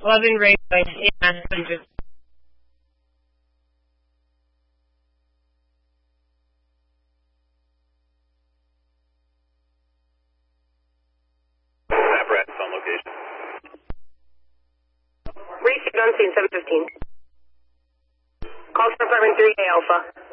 11 Rayboy, yeah, 100. Apparatus on location. Received on scene 715. Calls for apartment 3A Alpha.